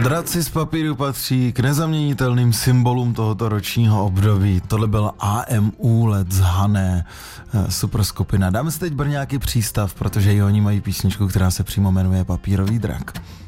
Draci z papíru patří k nezaměnitelným symbolům tohoto ročního období. Tohle byl AMU Let's Hané, super skupina. Dáme si teď Brňáky Přístav, protože i oni mají písničku, která se přímo jmenuje Papírový drak.